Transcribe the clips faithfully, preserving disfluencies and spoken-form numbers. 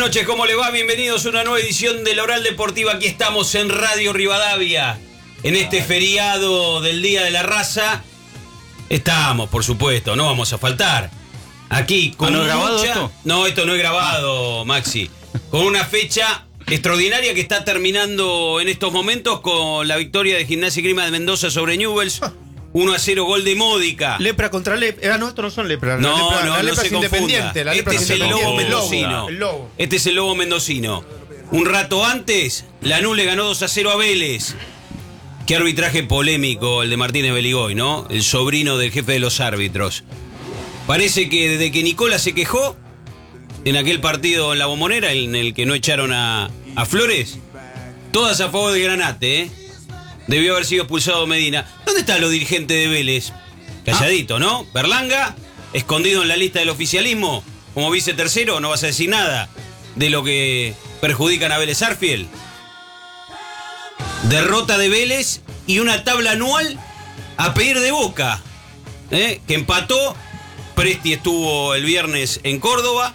noches, ¿cómo le va? Bienvenidos a una nueva edición de La Oral Deportiva. Aquí estamos en Radio Rivadavia, en este feriado del Día de la Raza. Estamos, por supuesto, no vamos a faltar. Aquí con ¿No mucha... grabado esto? No, esto no es grabado, Maxi. Con una fecha extraordinaria que está terminando en estos momentos con la victoria de Gimnasia y Grima de Mendoza sobre Newell's. uno a cero, gol de Módica. Lepra contra lepra. Ah, no, estos no son lepra. No, la lepra, no, la no lepra se es confunda. independiente. La Este lepra es el lobo independiente. mendocino. El lobo. Este es el lobo mendocino. Un rato antes, Lanús le ganó dos a cero a Vélez. Qué arbitraje polémico el de Martínez Beligoy, ¿no? El sobrino del jefe de los árbitros. Parece que desde que Nicola se quejó en aquel partido en la Bombonera, en el que no echaron a, a Flores, todas a favor de Granate, ¿eh? Debió haber sido expulsado Medina. ¿Dónde están los dirigentes de Vélez? Calladito, ¿no? Berlanga, escondido en la lista del oficialismo, como vice tercero, no vas a decir nada de lo que perjudican a Vélez Sarsfield. Derrota de Vélez y una tabla anual a pedir de Boca, ¿eh? Que empató. Presti estuvo el viernes en Córdoba.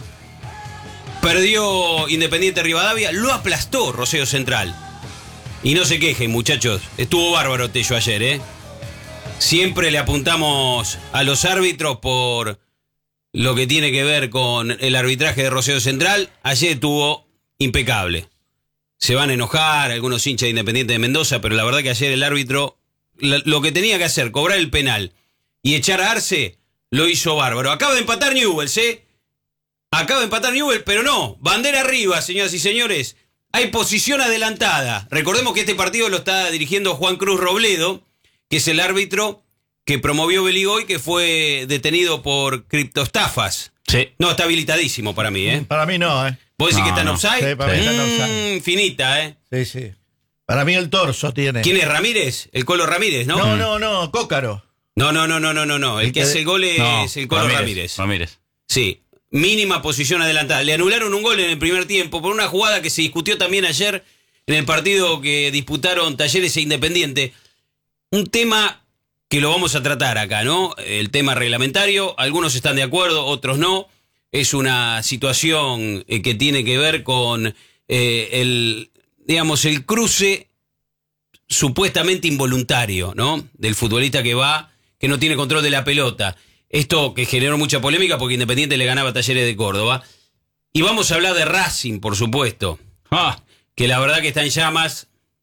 Perdió Independiente Rivadavia. Lo aplastó Rosario Central. Y no se quejen, muchachos. Estuvo bárbaro Tello ayer, ¿eh? Siempre le apuntamos a los árbitros por lo que tiene que ver con el arbitraje de Rosario Central. Ayer estuvo impecable. Se van a enojar algunos hinchas de Independiente de Mendoza, pero la verdad que ayer el árbitro, lo que tenía que hacer, cobrar el penal y echar a Arce, lo hizo bárbaro. Acaba de empatar Newell's, ¿eh? Acaba de empatar Newell's, pero no. Bandera arriba, señoras y señores. Hay posición adelantada. Recordemos que este partido lo está dirigiendo Juan Cruz Robledo, que es el árbitro que promovió Beligoy, que fue detenido por criptoestafas. Sí. No, está habilitadísimo para mí, ¿eh? Para mí no, ¿eh? ¿Vos decís No, que está en no. offside? Sí, para mí está en Mm, offside. finita, ¿eh? Sí, sí. Para mí el torso tiene. ¿Quién es Ramírez? El Colo Ramírez, ¿no? No, no, no, Cócaro. No, no, no, no, no, no, no. El que hace el gol es No, el Colo Ramírez. Ramírez. Sí. Mínima posición adelantada. Le anularon un gol en el primer tiempo por una jugada que se discutió también ayer en el partido que disputaron Talleres e Independiente. Un tema que lo vamos a tratar acá, ¿no? El tema reglamentario. Algunos están de acuerdo, otros no. Es una situación eh, que tiene que ver con eh, el, digamos, el cruce supuestamente involuntario, ¿no? Del futbolista que va, que no tiene control de la pelota. Esto que generó mucha polémica porque Independiente le ganaba a Talleres de Córdoba. Y vamos a hablar de Racing, por supuesto. Ah, Que la verdad que está en llamas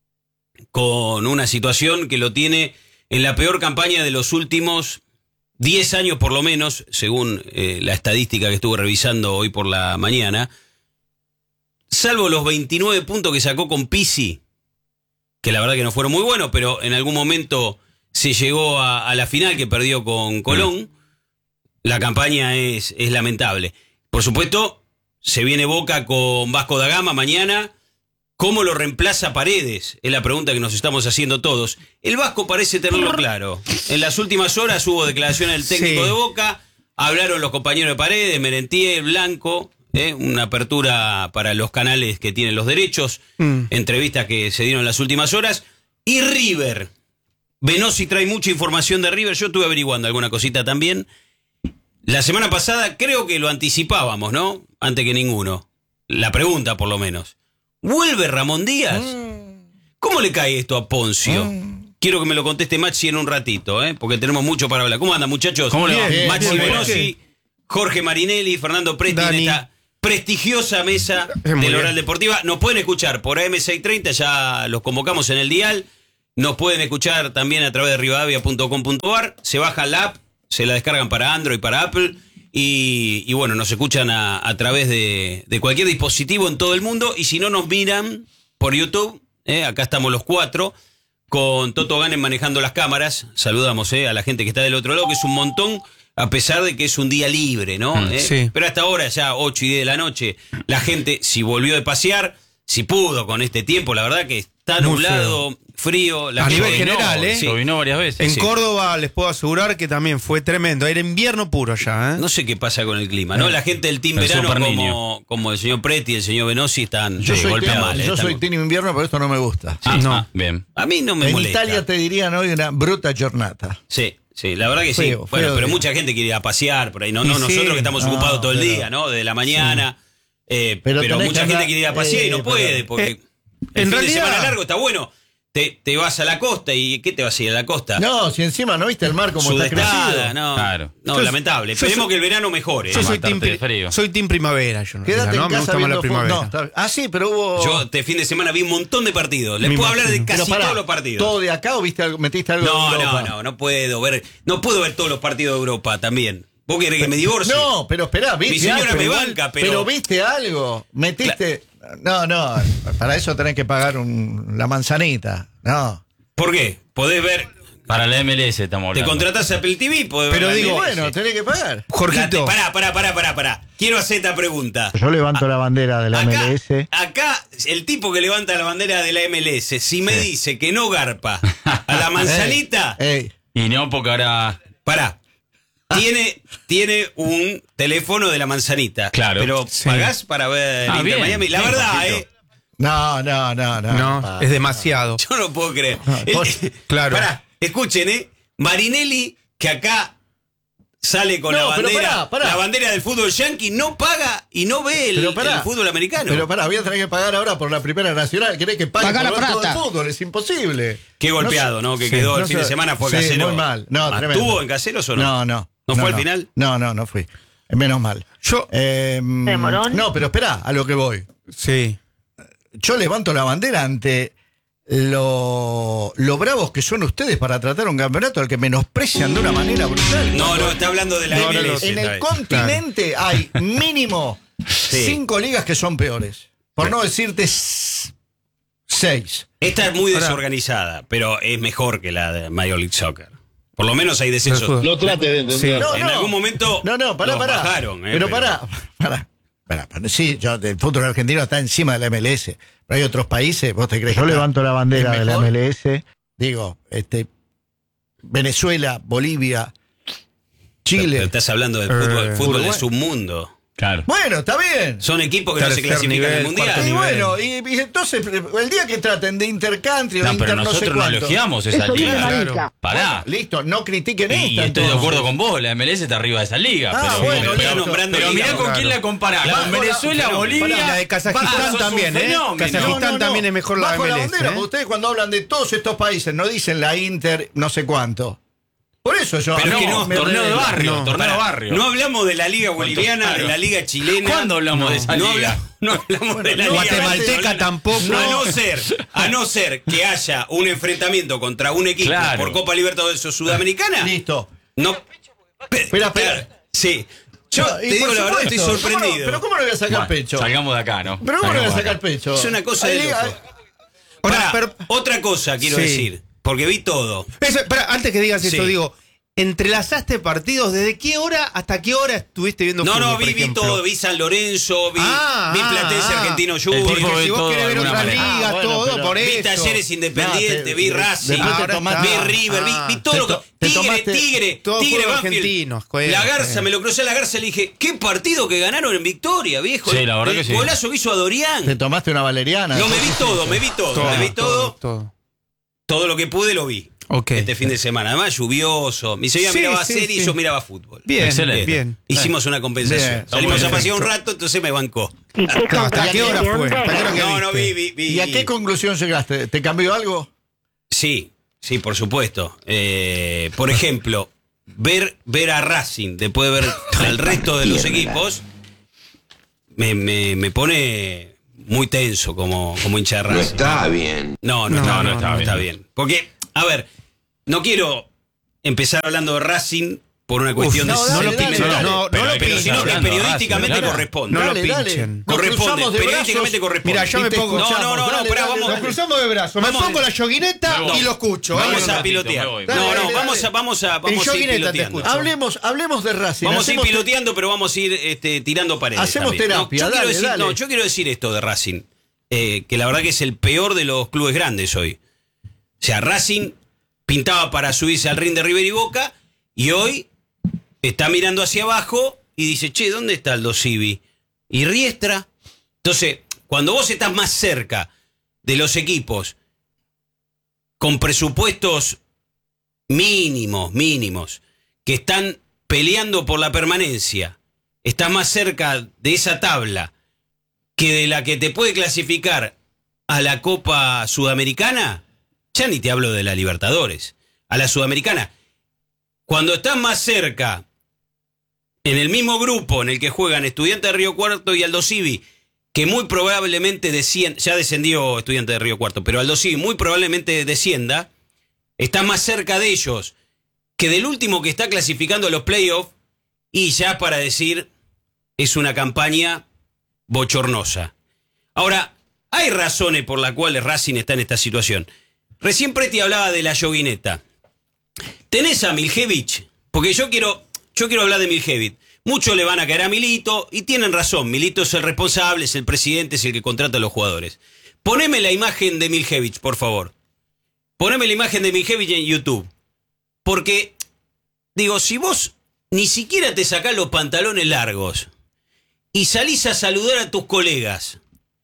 con una situación que lo tiene en la peor campaña de los últimos diez años por lo menos, según eh, la estadística que estuve revisando hoy por la mañana. Salvo los veintinueve puntos que sacó con Pizzi, que la verdad que no fueron muy buenos, pero en algún momento se llegó a, a la final que perdió con Colón. Mm. La campaña es, es lamentable. Por supuesto, se viene Boca con Vasco da Gama mañana. ¿Cómo lo reemplaza Paredes? Es la pregunta que nos estamos haciendo todos. El Vasco parece tenerlo claro. En las últimas horas hubo declaraciones del técnico Sí. de Boca. Hablaron los compañeros de Paredes, Merentier, Blanco. ¿eh? Una apertura para los canales que tienen los derechos. Mm. Entrevistas que se dieron en las últimas horas. Y River. Venosi trae mucha información de River. Yo estuve averiguando alguna cosita también. La semana pasada creo que lo anticipábamos, ¿no? Antes que ninguno. La pregunta, por lo menos. ¿Vuelve Ramón Díaz? ¿Cómo le cae esto a Poncio? Quiero que me lo conteste Maxi en un ratito, ¿eh? Porque tenemos mucho para hablar. ¿Cómo andan, muchachos? ¿Cómo le va? Bien, Maxi bien, bien. Venosi, Jorge Marinelli, Fernando Presti en Dani. esta prestigiosa mesa Muy de bien. la Oral Deportiva. Nos pueden escuchar por A M seiscientos treinta, ya los convocamos en el dial. Nos pueden escuchar también a través de rivadavia punto com punto ar. Se baja la app, se la descargan para Android, para Apple. Y, y bueno, nos escuchan a, a través de, de cualquier dispositivo en todo el mundo. Y si no nos miran por YouTube, ¿eh? Acá estamos los cuatro, con Toto Ganem manejando las cámaras. Saludamos ¿eh? a la gente que está del otro lado, que es un montón, a pesar de que es un día libre, ¿no? Mm, ¿Eh? sí. Pero hasta ahora, ya ocho y diez de la noche, la gente, si volvió de pasear, si pudo con este tiempo, la verdad que está Muy nublado, frío. La A nivel llovinó, general, ¿eh? sí. Llovinó varias veces. En Sí. Córdoba les puedo asegurar que también fue tremendo. Era invierno puro allá, ¿eh? No sé qué pasa con el clima, ¿no? La gente del Team El Verano, Super como, Niño. como el señor Preti y el señor Venosi, están Yo sí, soy, golpean team, mal. ¿eh? yo Están- soy team invierno, pero esto no me gusta. Ah, No. ah, bien. A mí no me en molesta. Italia te dirían hoy una bruta giornata. Sí, sí, la verdad que sí. Feo, Bueno, feo pero día. mucha gente quiere ir a pasear por ahí. No, Y no sí. nosotros que estamos No, ocupados todo el pero- día, ¿no? Desde la mañana. Eh, pero Pero tenés mucha que gente andar- quiere ir a pasear y eh, no puede, pero- porque eh, el en fin realidad- de semana largo está bueno. Te, te vas a la costa y ¿qué te vas a ir a la costa? No, si encima no viste el mar como está Sudestada, crecido. no, Claro. no, Yo- lamentable. yo Esperemos soy- que el verano mejore. Yo soy matarte team, de pri- frío. soy team primavera, yo no, Quédate ¿no? en Me casa gusta más la viendo fútbol. primavera. No, está- ah, sí, pero hubo... Yo este fin de semana vi un montón de partidos. Les Me puedo hablar de imagino. casi Pero pará, todos los partidos. ¿todo de acá o viste algo, metiste algo No, de no, Europa? no, no puedo ver, no puedo ver todos los partidos de Europa también. ¿Vos querés que me divorcie? No, pero esperá, viste Mi señora algo, me igual, banca, pero- viste algo, metiste... No, no, para eso tenés que pagar un, la manzanita, no. ¿Por qué? Podés ver, Para la M L S estamos te hablando. contratás a Apple T V, podés Pero ver la digo, M L S. Bueno, tenés que pagar. Jorgito, La- Pará, pará, pará, pará, pará. Quiero hacer esta pregunta. Yo levanto la bandera de la Acá, M L S. acá, el tipo que levanta la bandera de la M L S, si me dice que no garpa a la manzanita, Ey, Y no, porque ahora. pará. Tiene, tiene un teléfono de la manzanita. Claro. Pero Sí. pagás para ver Ah, Inter bien, Miami. La bien, verdad, Jorgito. eh. no, no, no, no. no, pa. es demasiado. Yo no puedo creer. pues, El- claro. Pará, escuchen, ¿eh? Marinelli, que acá sale con No, la pero bandera, pará, pará. la bandera del fútbol yankee, no paga y no ve el, Pero pará. el fútbol americano. Pero pará, voy a tener que pagar ahora por la primera nacional. ¿Querés que pague Pagar por la ver todo plata. el fútbol? Es imposible. Qué golpeado, ¿no? Que quedó no el fin sé. de semana, fue Sí, casero. muy mal. No, Ah, tremendo. ¿Tuvo en caseros o no? No, no. ¿No fue al final? No, no, no fui. Menos mal. Yo, Eh, ¿Demorón? no, pero espera, a lo que voy. sí. Yo levanto la bandera ante lo, lo bravos que son ustedes para tratar un campeonato al que menosprecian de una manera brutal. No, no, está hablando de la No, no, M L no, S. En esta el vez. continente hay mínimo Sí. cinco ligas que son peores. Por no decirte s- seis. Esta es muy Ahora- desorganizada, pero es mejor que la de Major League Soccer. Por lo menos hay descensos. No trate de entender. No, en no. algún momento No, no, pará, los pará. bajaron, eh, pero pará, pará. Pará, pará. Sí, yo, el fútbol argentino está encima de la M L S. Pero hay otros países, ¿vos te crees Yo que está- levanto la bandera es de la mejor? M L S. Digo, este, Venezuela, Bolivia, Pero Chile. estás hablando del fútbol. Eh, fútbol Uruguay. es un mundo. Claro. Bueno, está bien. Son equipos que no se Tercer clasifican nivel, al mundial. cuarto Y nivel. bueno, y, y entonces el día que traten de intercountry o No, de pero inter no sé nosotros no cuánto. elogiamos esa Eso viene liga. marica. Pará. Listo, no critiquen Y esta. estoy de entonces. acuerdo con vos, la M L S está arriba de esa liga. Ah, pero bueno, pero, listo. nombrando pero liga, mirá con claro. quién la comparás. Claro. Con Venezuela, Fenómeno. Bolivia. Y la de Kazajistán Ah, sos un también, ¿eh? fenómeno. Kazajistán también es mejor la Bajo M L S, la bandera, ¿eh? porque ustedes cuando hablan de todos estos países no dicen la Inter no sé cuánto. Por eso yo... Pero no, es que no, me torneo de revelo. barrio, No, torneo de Pará, barrio. no hablamos de la liga boliviana, de la liga chilena. ¿Cuándo hablamos de esa no liga? habla- no hablamos de la no, liga guatemalteca venezolana. tampoco. A no ser, a no ser que haya un enfrentamiento contra un equipo Claro. por Copa Libertadores o Sudamericana. Listo. No. Espera, espera. Claro, sí. Yo No, y te digo por la verdad, estoy supuesto, ¿cómo no- sorprendido. pero ¿cómo no voy a sacar Bueno, pecho? Salgamos de acá, ¿no? Pero ¿cómo no voy a Salgamos de sacar acá. pecho? Es una cosa Hay de liga- loco. Pará, Pará, pero- otra cosa quiero Sí. decir, porque vi todo. Eso, pará, antes que digas Sí. esto, digo, entrelazaste partidos, ¿desde qué hora hasta qué hora estuviste viendo No, fútbol, no, por vi, vi ejemplo? todo, vi San Lorenzo, vi, Ah, vi ah, Platense ah. Argentino El Junior, tipo Porque ve si vos todo querés de ver alguna otras manera. ligas, Ah, bueno, todo, pero- por vi eso. Talleres Independiente, No, te- vi de- Racing, después te ahora tomaste- vi River, vi, vi todo te lo to- que... te Tigre, tomaste Tigre, todo Tigre, fútbol Banfield. argentino, escuela, La Garza, eh. me lo crucé a la Garza y le dije, ¿qué partido que ganaron en Victoria, viejo? Sí, la verdad El que sí. golazo que hizo a Dorian. Te tomaste una valeriana. No, me vi todo, me vi todo, me vi todo, todo. todo lo que pude lo vi. Ok. Este fin de semana, además lluvioso. Mi señora Sí, miraba sí, serie y sí. yo miraba fútbol. Bien, Excelente. bien. Hicimos una compensación. Bien. Salimos a Bien. pasear un rato, entonces me bancó. ¿Y qué No, ¿hasta qué hora fue? ¿Hasta qué hora que No, no, vi, viste? vi, vi. ¿Y a qué conclusión llegaste? ¿Te cambió algo? Sí, sí, por supuesto. Eh, por ejemplo, ver, ver a Racing después de ver al resto de los equipos me, me, me pone muy tenso como, como hincha de Racing. No está bien. No, no, No, está, no, no, está, no. está bien. Porque, a ver, no quiero empezar hablando de Racing por una cuestión no, de dale, sentimiento, dale, dale. No, no, pero, no lo pero pinches. sino que Hablando de periodísticamente Racing, claro. corresponde. No lo Dale, dale. pinchen. Nos Corresponde, cruzamos de periodísticamente brazos. corresponde. Mira, yo Y me te pongo. No, no, no, no, Dale, pará, dale, vamos. Nos cruzamos de brazos. Me Vamos. pongo la yoguineta No. y lo escucho. Vamos ¿eh? a un ratito, pilotear. me voy. No, Dale, no, dale, vamos dale. a, vamos a, En vamos a ir yoguineta te piloteando. escucho. Hablemos, hablemos de Racing. Vamos a ir Hacemos- piloteando, pero vamos a ir este, tirando paredes. Hacemos también. terapia, No, yo dale, quiero decir, dale. no, yo quiero decir esto de Racing, eh, que la verdad que es el peor de los clubes grandes hoy. O sea, Racing pintaba para subirse al ring de River y Boca y hoy está mirando hacia abajo y dice, che, ¿dónde está Aldo Civi? Y Riestra. Entonces, cuando vos estás más cerca de los equipos con presupuestos mínimos, mínimos, que están peleando por la permanencia, estás más cerca de esa tabla que de la que te puede clasificar a la Copa Sudamericana, ya ni te hablo de la Libertadores, a la Sudamericana. Cuando estás más cerca, en el mismo grupo en el que juegan Estudiantes de Río Cuarto y Aldo Civi, que muy probablemente descienda, ya descendió Estudiantes de Río Cuarto, pero Aldo Civi muy probablemente descienda, estás más cerca de ellos que del último que está clasificando a los playoffs, y ya para decir, es una campaña bochornosa. Ahora, hay razones por las cuales Racing está en esta situación. Recién Presti hablaba de la yoguineta. Tenés a Miljevich, porque yo quiero, yo quiero hablar de Miljevich. Muchos le van a caer a Milito, y tienen razón. Milito es el responsable, es el presidente, es el que contrata a los jugadores. Poneme la imagen de Miljevich, por favor. Poneme la imagen de Miljevich en YouTube. Porque, digo, si vos ni siquiera te sacás los pantalones largos y salís a saludar a tus colegas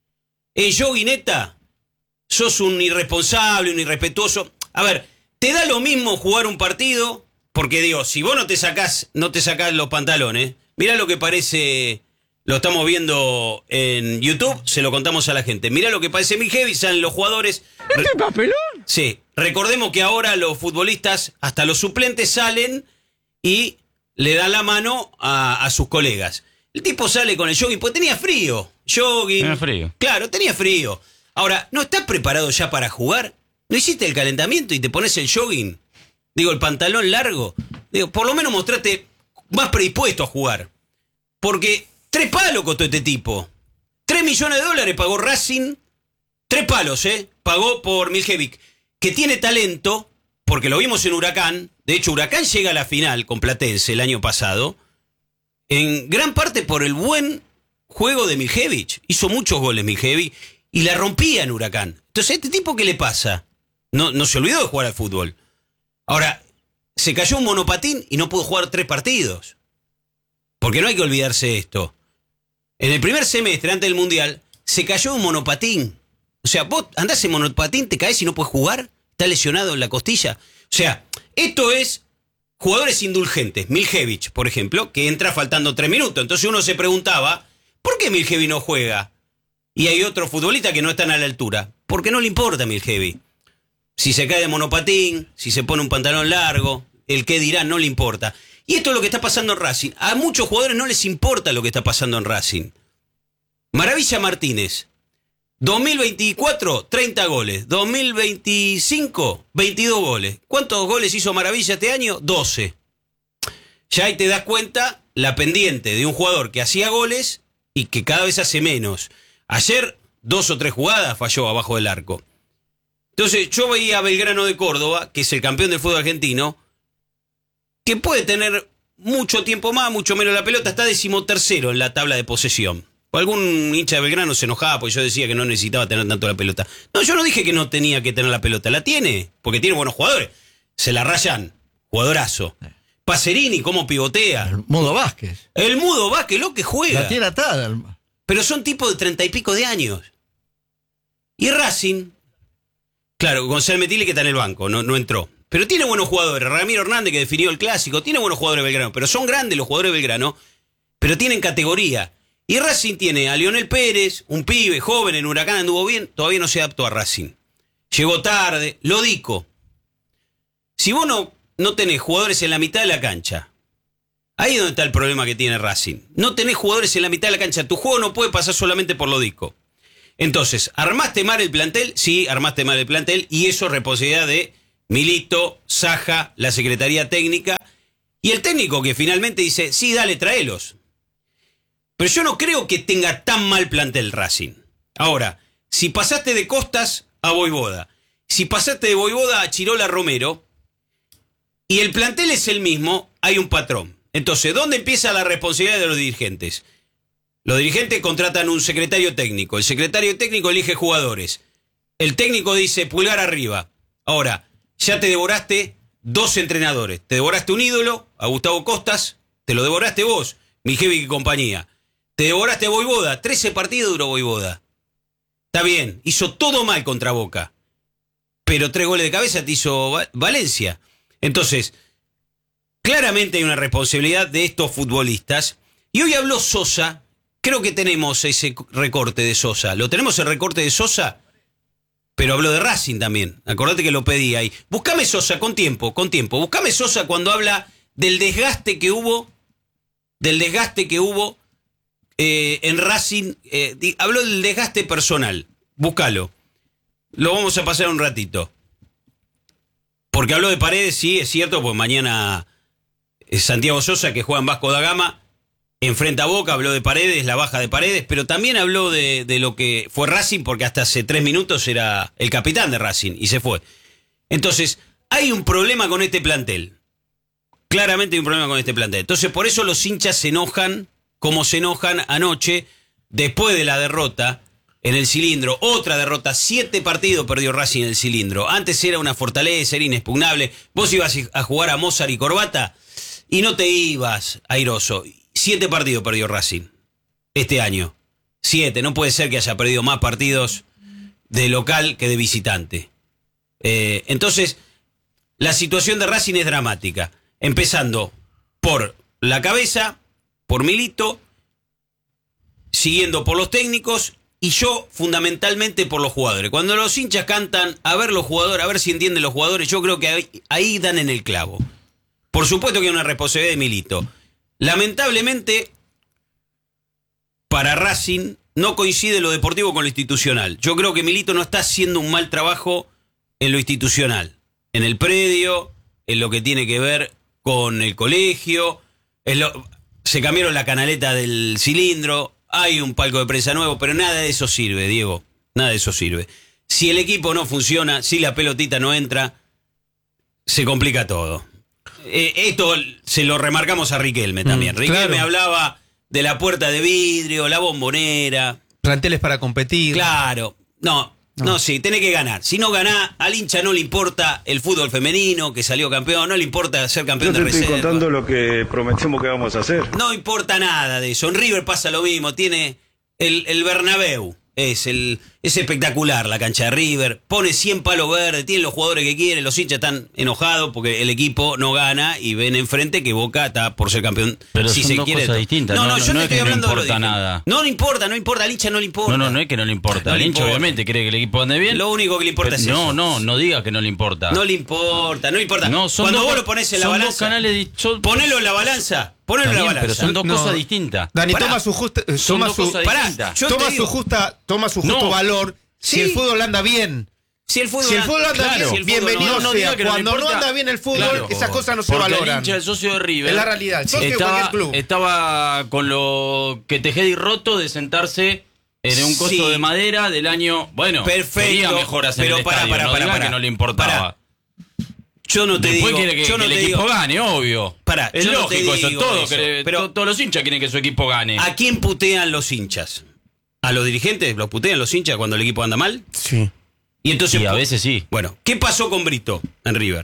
en yoguineta, sos un irresponsable, un irrespetuoso. A ver, te da lo mismo jugar un partido, porque digo, si vos no te sacás, no te sacás los pantalones, mirá lo que parece, lo estamos viendo en YouTube, se lo contamos a la gente. Mirá lo que parece Miljevich, salen los jugadores. ¿Este papelón? Sí, recordemos que ahora los futbolistas, hasta los suplentes, salen y le dan la mano a, a sus colegas. El tipo sale con el jogging, pues tenía frío. Jogging. Tenía frío. Claro, tenía frío. Ahora, ¿no estás preparado ya para jugar? ¿No hiciste el calentamiento y te pones el jogging? Digo, el pantalón largo. Digo, por lo menos mostrate más predispuesto a jugar. Porque tres palos costó este tipo. Tres millones de dólares pagó Racing. Tres palos, ¿eh? Pagó por Miljevich, que tiene talento, porque lo vimos en Huracán. De hecho, Huracán llega a la final con Platense el año pasado, en gran parte por el buen juego de Miljevich. Hizo muchos goles Miljevich y la rompía en Huracán. Entonces, ¿a este tipo qué le pasa? No, no se olvidó de jugar al fútbol. Ahora, se cayó un monopatín y no pudo jugar tres partidos. Porque no hay que olvidarse de esto. En el primer semestre, antes del Mundial, se cayó un monopatín. O sea, vos andás en monopatín, te caes y no puedes jugar, estás lesionado en la costilla. O sea, esto es jugadores indulgentes. Miljevich, por ejemplo, que entra faltando tres minutos. Entonces uno se preguntaba, ¿por qué Miljevich no juega? Y hay otros futbolistas que no están a la altura. Porque no le importa a Miljevich. Si se cae de monopatín, si se pone un pantalón largo, el qué dirá no le importa. Y esto es lo que está pasando en Racing. A muchos jugadores no les importa lo que está pasando en Racing. Maravilla Martínez. dos mil veinticuatro, treinta goles. dos mil veinticinco, veintidós goles. ¿Cuántos goles hizo Maravilla este año? doce. Ya ahí te das cuenta la pendiente de un jugador que hacía goles y que cada vez hace menos. Ayer, dos o tres jugadas falló abajo del arco. Entonces, yo veía a Belgrano de Córdoba, que es el campeón del fútbol argentino, que puede tener mucho tiempo más, mucho menos la pelota. Está decimotercero en la tabla de posesión. O algún hincha de Belgrano se enojaba porque yo decía que no necesitaba tener tanto la pelota. No, yo no dije que no tenía que tener la pelota. La tiene, porque tiene buenos jugadores. Se la rayan. Jugadorazo. Pacerini, cómo pivotea. El Mudo Vázquez. El Mudo Vázquez, lo que juega. La tiene atada. Pero son tipos de treinta y pico de años. Y Racing, claro, Gonzalo Metili que está en el banco, no, no entró. Pero tiene buenos jugadores. Ramiro Hernández que definió el clásico. Tiene buenos jugadores de Belgrano. Pero son grandes los jugadores de Belgrano. Pero tienen categoría. Y Racing tiene a Lionel Pérez, un pibe joven en Huracán, anduvo bien, todavía no se adaptó a Racing. Llegó tarde, Lodico. Si vos no, no tenés jugadores en la mitad de la cancha, ahí es donde está el problema que tiene Racing. No tenés jugadores en la mitad de la cancha, tu juego no puede pasar solamente por Lodico. Entonces, ¿armaste mal el plantel? Sí, armaste mal el plantel, y eso es responsabilidad de Milito, Saja, la Secretaría Técnica, y el técnico que finalmente dice, sí, dale, tráelos. Pero yo no creo que tenga tan mal plantel Racing. Ahora, si pasaste de Costas a Voivoda, si pasaste de Voivoda a Chirola Romero, y el plantel es el mismo, hay un patrón. Entonces, ¿dónde empieza la responsabilidad de los dirigentes? Los dirigentes contratan un secretario técnico. El secretario técnico elige jugadores. El técnico dice pulgar arriba. Ahora, ya te devoraste dos entrenadores. Te devoraste un ídolo, a Gustavo Costas, te lo devoraste vos, Miljevich y compañía. Te devoraste a Voivoda, trece partidos duró Voivoda. Está bien, hizo todo mal contra Boca. Pero tres goles de cabeza te hizo Valencia. Entonces, claramente hay una responsabilidad de estos futbolistas. Y hoy habló Sosa creo que tenemos ese recorte de Sosa. Lo tenemos el recorte de Sosa, pero habló de Racing también. Acordate que lo pedí ahí. Buscame Sosa con tiempo, con tiempo. Buscame Sosa cuando habla del desgaste que hubo, del desgaste que hubo eh, en Racing. Eh, di, habló del desgaste personal. Búscalo. Lo vamos a pasar un ratito. Porque habló de Paredes, sí, es cierto, pues mañana Santiago Sosa, que juega en Vasco da Gama, enfrenta a Boca, habló de Paredes, la baja de Paredes, pero también habló de, de lo que fue Racing, porque hasta hace tres minutos era el capitán de Racing y se fue. Entonces, hay un problema con este plantel. Claramente hay un problema con este plantel. Entonces, por eso los hinchas se enojan, como se enojan anoche, después de la derrota en el Cilindro. Otra derrota, siete partidos perdió Racing en el Cilindro. Antes era una fortaleza, era inexpugnable. Vos ibas a jugar a Mozart y Corbata y no te ibas airoso. Siete partidos perdió Racing este año. Siete. No puede ser que haya perdido más partidos de local que de visitante. Eh, entonces, la situación de Racing es dramática. Empezando por la cabeza, por Milito, siguiendo por los técnicos y yo fundamentalmente por los jugadores. Cuando los hinchas cantan a ver los jugadores, a ver si entienden los jugadores, yo creo que ahí, ahí dan en el clavo. Por supuesto que hay una responsabilidad de Milito. Lamentablemente, para Racing no coincide lo deportivo con lo institucional. Yo creo que Milito no está haciendo un mal trabajo en lo institucional, en el predio, en lo que tiene que ver con el colegio. En lo, se cambiaron la canaleta del Cilindro, hay un palco de prensa nuevo, pero nada de eso sirve, Diego. Nada de eso sirve. Si el equipo no funciona, si la pelotita no entra, se complica todo. Eh, esto se lo remarcamos a Riquelme también. Mm, Riquelme claro. hablaba de la puerta de vidrio, la bombonera. Planteles para competir. Claro. No, no, no sí, tenés que ganar. Si no ganás, al hincha no le importa el fútbol femenino, que salió campeón, no le importa ser campeón Yo te de reserva. estoy contando lo que prometemos que vamos a hacer. No importa nada de eso. En River pasa lo mismo. Tiene el, el Bernabéu. Es, el, es espectacular la cancha de River. Pone cien palos verdes, tiene los jugadores que quieren. Los hinchas están enojados porque el equipo no gana y ven enfrente que Boca está por ser campeón. Pero si son se dos quiere. cosas distintas. No, no, no, yo no, no, no estoy es que hablando no de lo importa distinto. nada. No le importa, no importa. Al hincha no le importa. No, no, no es que no le importa. No Al le hincha importa. obviamente quiere que el equipo ande bien. Lo único que le importa Pero, es no, eso. No, no, no diga que no le importa. No le importa, no le importa. No, son Cuando dos, vos lo pones en la son balanza. Dos canales di- son, ponelo en la balanza. Ponelo en la También, balanza. pero son dos No. cosas distintas. Dani, Pará. toma su justa, eh, Son toma dos su, cosas Pará, distintas. yo toma te su digo- justa, toma su justo No. valor. Sí. Si el fútbol anda bien. Si el fútbol, Si el fútbol anda claro, bien, si el fútbol bienvenido no- no sea. diga que no le Cuando no importa, anda bien el fútbol, claro, esas cosas no se porque valoran. el hincha del socio de River Es la realidad. El socio de estaba, cualquier club. estaba con lo que Tejedi roto de sentarse en un costo Sí. de madera del año. Bueno, Perfecto, quería mejoras en pero el pará, estadio, pará, no pará, diga pará. que no le importaba. Pará. Yo no te Después digo. quiere que, yo no que el te equipo digo. gane, obvio. Pará, es yo no te lógico eso, digo todo, eso, que- pero- to- todos los hinchas quieren que su equipo gane. ¿A quién putean los hinchas? ¿A los dirigentes? ¿Los putean los hinchas cuando el equipo anda mal? Sí. Y entonces. Sí, a veces sí. Bueno, ¿qué pasó con Brito en River?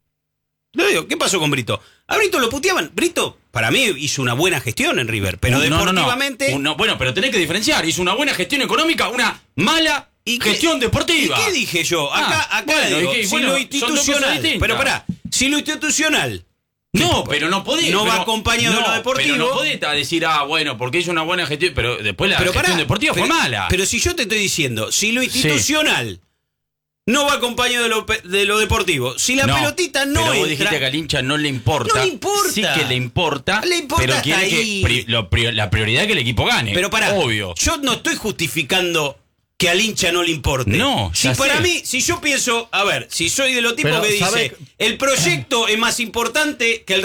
Lo digo, ¿qué pasó con Brito? A Brito lo puteaban. Brito, para mí, hizo una buena gestión en River, pero No, no, no. deportivamente. Uno- bueno, pero tenés que diferenciar. Hizo una buena gestión económica, una mala ¿Y qué- gestión deportiva. ¿Y qué dije yo? Acá, Ah, acá bueno, digo, y que- si bueno, lo son dos cosas institucional. distintas. Pero pará, si lo institucional. No, pero no podés. No va pero- acompañado de no, lo deportivo. Pero no podés decir, ah, bueno, porque hizo una buena gestión, pero después la Pero gestión pará, deportiva pero, fue mala. Pero si yo te estoy diciendo, si lo institucional no va acompañado de lo, pe- de lo deportivo, si la No, pelotita no pero vos entra. dijiste que al hincha no le importa. No le importa. Sí que le importa. Le importa pero hasta quiere ahí. que pri- lo pri- la prioridad es que el equipo gane. Pero pará, Obvio. yo no estoy justificando que al hincha no le importe. No, si ya para sé. mí, si yo pienso, a ver, si soy de los tipos Pero, que dice, ¿sabe? el proyecto es más importante que el